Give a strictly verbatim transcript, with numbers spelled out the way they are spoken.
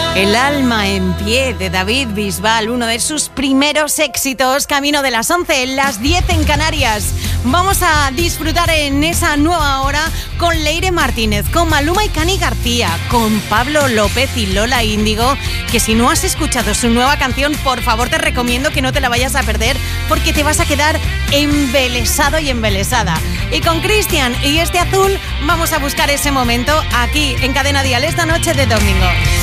El alma en pie de David Bisbal, uno de sus primeros éxitos, camino de las once, las diez en Canarias. Vamos a disfrutar en esa nueva hora con Leire Martínez, con Maluma y Cani García, con Pablo López y Lola Índigo, que si no has escuchado su nueva canción, por favor te recomiendo que no te la vayas a perder porque te vas a quedar embelesado y embelesada. Y con Cristian y este azul vamos a buscar ese momento aquí en Cadena Dial esta noche de domingo.